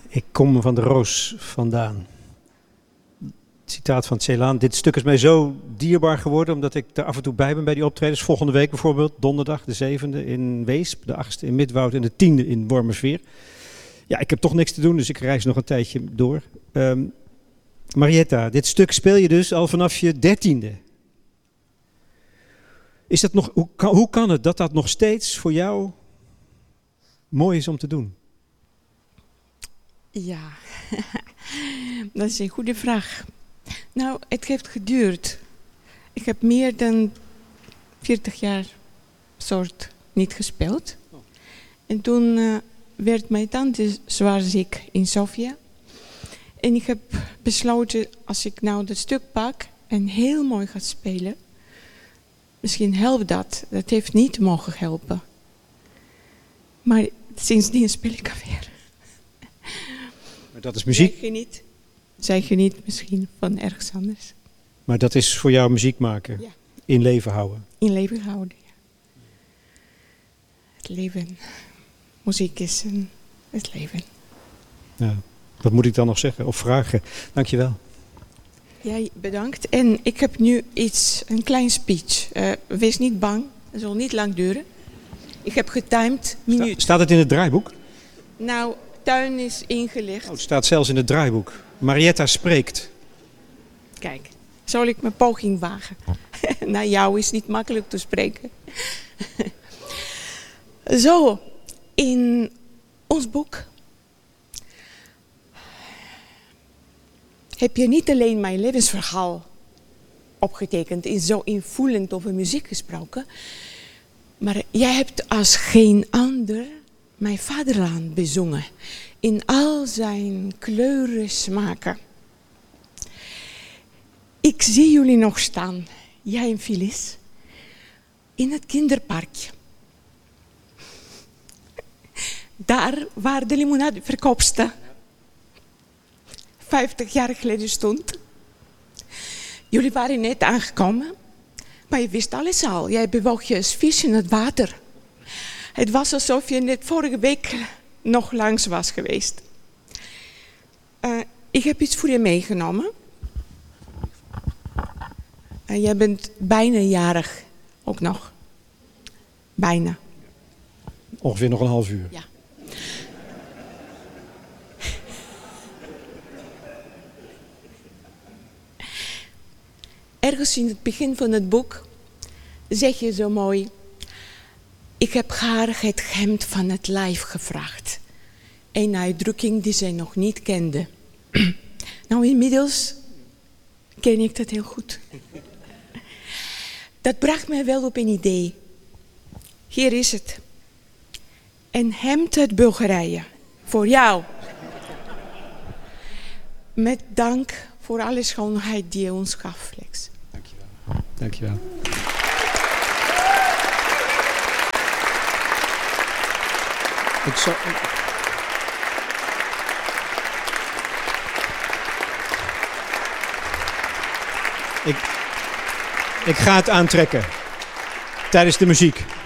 Ik kom van de Roos vandaan. Citaat van Celaan. Dit stuk is mij zo dierbaar geworden omdat ik er af en toe bij ben bij die optredens. Volgende week bijvoorbeeld, donderdag de 7e in Weesp, de 8e in Midwoud en de 10e in Wormerveer. Ja, ik heb toch niks te doen, dus ik reis nog een tijdje door. Marietta, dit stuk speel je dus al vanaf je 13e. Is dat nog, hoe kan het dat dat nog steeds voor jou mooi is om te doen? Ja, dat is een goede vraag. Nou, het heeft geduurd. Ik heb meer dan 40 jaar soort niet gespeeld. En toen werd mijn tante zwaar ziek in Sofia. En ik heb besloten, als ik nou dat stuk pak en heel mooi ga spelen, misschien helpt dat. Dat heeft niet mogen helpen. Maar sindsdien speel ik alweer. Maar dat is muziek. Zij geniet misschien van ergens anders. Maar dat is voor jou muziek maken. Ja. In leven houden. In leven houden, ja. Het leven. Muziek is het leven. Ja. Wat moet ik dan nog zeggen of vragen? Dankjewel. Jij bedankt. En ik heb nu een klein speech. Wees niet bang. Het zal niet lang duren. Ik heb getimed minuut. Staat het in het draaiboek? Nou, tuin is ingelicht. Oh, het staat zelfs in het draaiboek. Marietta spreekt. Kijk, zal ik mijn poging wagen? Nou, jou is niet makkelijk te spreken. Zo, in ons boek heb je niet alleen mijn levensverhaal opgetekend en zo invoelend over muziek gesproken, maar jij hebt als geen ander mijn vaderland bezongen in al zijn kleuren, smaken. Ik zie jullie nog staan, jij en Phyllis, in het kinderparkje. Daar waar de limonadeverkoopster 50 jaar geleden stond. Jullie waren net aangekomen, maar je wist alles al. Jij bewoog je als vis in het water. Het was alsof je net vorige week nog langs was geweest. Ik heb iets voor je meegenomen. Jij bent bijna jarig, ook nog. Bijna. Ongeveer nog een half uur. Ja. Ergens in het begin van het boek zeg je zo mooi: ik heb haar het hemd van het lijf gevraagd. Een uitdrukking die zij nog niet kende. Nou, inmiddels ken ik dat heel goed. Dat bracht mij wel op een idee. Hier is het. Een hemd uit Bulgarije. Voor jou. Met dank voor alle schoonheid die je ons gaf, Lex. Dankjewel. Dankjewel. Ik ga het aantrekken tijdens de muziek.